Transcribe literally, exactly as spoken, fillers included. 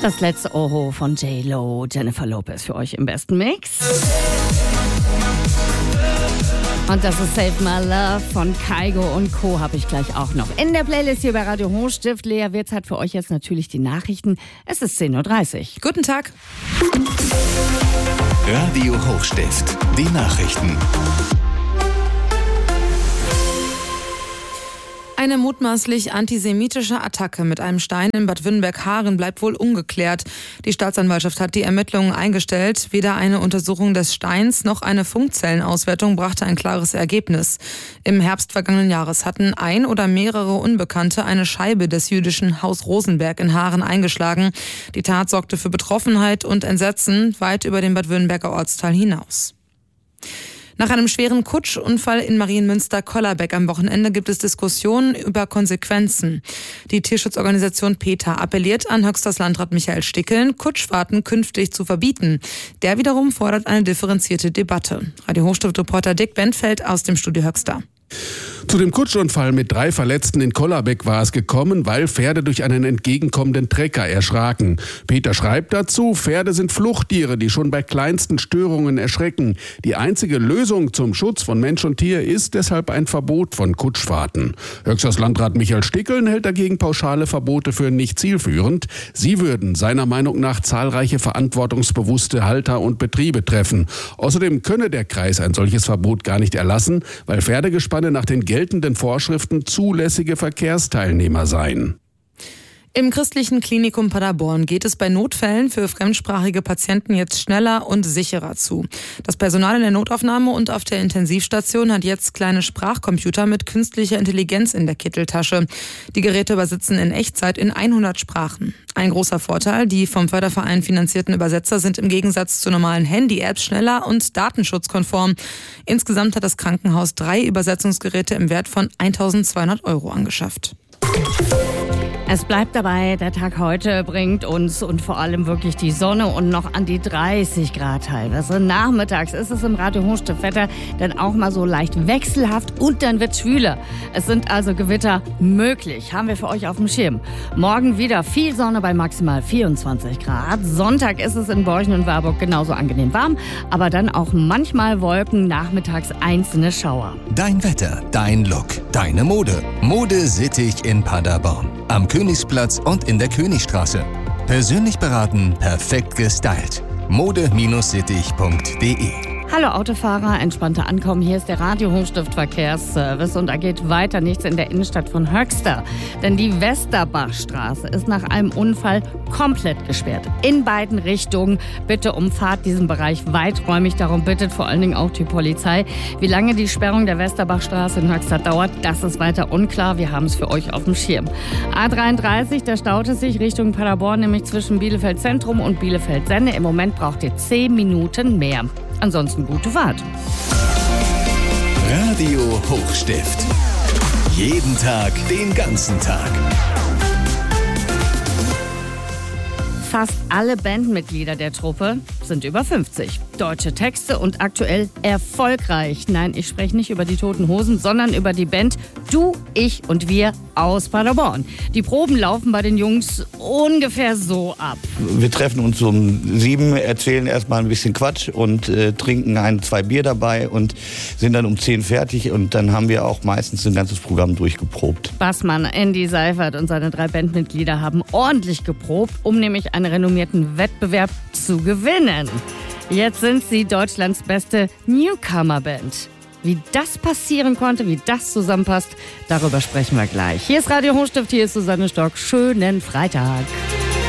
Das letzte Oho von J-Lo, Jennifer Lopez für euch im besten Mix. Und das ist Save My Love von Kygo und Co. habe ich gleich auch noch. In der Playlist hier bei Radio Hochstift. Lea Wirtz hat für euch jetzt natürlich die Nachrichten. Es ist zehn Uhr dreißig. Guten Tag. Radio Hochstift, die Nachrichten. Eine mutmaßlich antisemitische Attacke mit einem Stein in Bad Wünnberg-Haaren bleibt wohl ungeklärt. Die Staatsanwaltschaft hat die Ermittlungen eingestellt. Weder eine Untersuchung des Steins noch eine Funkzellenauswertung brachte ein klares Ergebnis. Im Herbst vergangenen Jahres hatten ein oder mehrere Unbekannte eine Scheibe des jüdischen Haus Rosenberg in Haaren eingeschlagen. Die Tat sorgte für Betroffenheit und Entsetzen weit über den Bad Wünnberger Ortsteil hinaus. Nach einem schweren Kutschunfall in Marienmünster-Kollerbeck am Wochenende gibt es Diskussionen über Konsequenzen. Die Tierschutzorganisation PETA appelliert an Höxters Landrat Michael Stickeln, Kutschfahrten künftig zu verbieten. Der wiederum fordert eine differenzierte Debatte. Radio Hochstift-Reporter Dick Bentfeld aus dem Studio Höxter. Zu dem Kutschunfall mit drei Verletzten in Kollerbeck war es gekommen, weil Pferde durch einen entgegenkommenden Trecker erschraken. Peter schreibt dazu, Pferde sind Fluchttiere, die schon bei kleinsten Störungen erschrecken. Die einzige Lösung zum Schutz von Mensch und Tier ist deshalb ein Verbot von Kutschfahrten. Höchsters Landrat Michael Stickeln hält dagegen pauschale Verbote für nicht zielführend. Sie würden seiner Meinung nach zahlreiche verantwortungsbewusste Halter und Betriebe treffen. Außerdem könne der Kreis ein solches Verbot gar nicht erlassen, weil Pferdegespanne nach den geltenden Vorschriften zulässige Verkehrsteilnehmer seien. Im christlichen Klinikum Paderborn geht es bei Notfällen für fremdsprachige Patienten jetzt schneller und sicherer zu. Das Personal in der Notaufnahme und auf der Intensivstation hat jetzt kleine Sprachcomputer mit künstlicher Intelligenz in der Kitteltasche. Die Geräte übersetzen in Echtzeit in hundert Sprachen. Ein großer Vorteil, die vom Förderverein finanzierten Übersetzer sind im Gegensatz zu normalen Handy-Apps schneller und datenschutzkonform. Insgesamt hat das Krankenhaus drei Übersetzungsgeräte im Wert von eintausendzweihundert Euro angeschafft. Es bleibt dabei, der Tag heute bringt uns und vor allem wirklich die Sonne und noch an die dreißig Grad teilweise. Nachmittags ist es im Radio Hochstift-Wetter dann auch mal so leicht wechselhaft und dann wird es schwüler. Es sind also Gewitter möglich, haben wir für euch auf dem Schirm. Morgen wieder viel Sonne bei maximal vierundzwanzig Grad. Sonntag ist es in Borchen und Warburg genauso angenehm warm, aber dann auch manchmal Wolken, nachmittags einzelne Schauer. Dein Wetter, dein Look, deine Mode. Mode Sittich in Paderborn. Am Königsplatz und in der Königstraße. Persönlich beraten, perfekt gestylt. mode Bindestrich sittich punkt de. Hallo Autofahrer, entspannter Ankommen. Hier ist der Radio Hochstift Verkehrsservice und da geht weiter nichts in der Innenstadt von Höxter. Denn die Westerbachstraße ist nach einem Unfall komplett gesperrt. In beiden Richtungen. Bitte umfahrt diesen Bereich weiträumig. Darum bittet vor allen Dingen auch die Polizei. Wie lange die Sperrung der Westerbachstraße in Höxter dauert, das ist weiter unklar. Wir haben es für euch auf dem Schirm. A dreiunddreißig, da staut es sich Richtung Paderborn, nämlich zwischen Bielefeld Zentrum und Bielefeld Senne. Im Moment braucht ihr zehn Minuten mehr. Ansonsten gute Fahrt. Radio Hochstift. Jeden Tag, den ganzen Tag. Fast alle Bandmitglieder der Truppe sind über fünfzig. Deutsche Texte und aktuell erfolgreich. Nein, ich spreche nicht über die Toten Hosen, sondern über die Band Du, Ich und Wir aus Paderborn. Die Proben laufen bei den Jungs ungefähr so ab. Wir treffen uns um sieben, erzählen erstmal ein bisschen Quatsch und äh, trinken ein, zwei Bier dabei und sind dann um zehn fertig und dann haben wir auch meistens ein ganzes Programm durchgeprobt. Bassmann Andy Seifert und seine drei Bandmitglieder haben ordentlich geprobt, um nämlich einen renommierten Wettbewerb zu gewinnen. Jetzt sind sie Deutschlands beste Newcomer-Band. Wie das passieren konnte, wie das zusammenpasst, darüber sprechen wir gleich. Hier ist Radio Hochstift, hier ist Susanne Stock. Schönen Freitag.